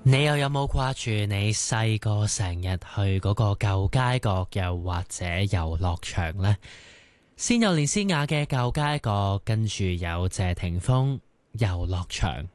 你又有冇掛住你細個成日去嗰個舊街角，又或者遊樂場呢？先有連詩雅嘅舊街角，跟住有謝霆鋒遊樂場。